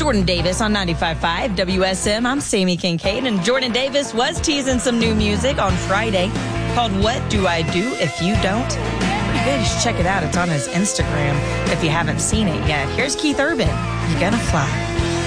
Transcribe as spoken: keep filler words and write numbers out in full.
Jordan Davis on ninety-five point five W S M. I'm Sammy Kincaid, and Jordan Davis was teasing some new music on Friday called What Do I Do If You Don't? Pretty good. You should check it out. It's on his Instagram if you haven't seen it yet. Here's Keith Urban. You Gonna Fly.